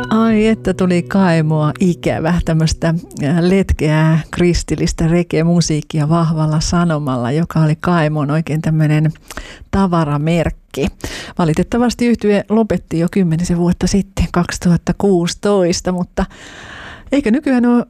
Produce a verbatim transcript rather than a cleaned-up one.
Ai että tuli kaimoa ikävä, tämmöistä letkeää kristillistä reggae-musiikkia vahvalla sanomalla, joka oli kaimon oikein tämmöinen tavaramerkki. Valitettavasti yhtye lopetti jo kymmenisen vuotta sitten, kaksituhattakuusitoista, mutta eikö nykyään ole